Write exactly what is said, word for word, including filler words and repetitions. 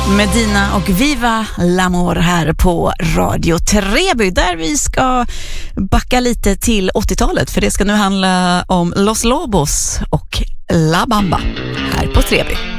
Medina och Viva L'Amour här på Radio Treby, där vi ska backa lite till åttiotalet, för det ska nu handla om Los Lobos och La Bamba här på Treby.